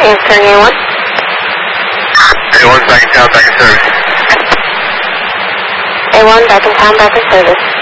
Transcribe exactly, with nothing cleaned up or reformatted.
Answering A one. A one's back in town, back in service. A one, back in town, back in service.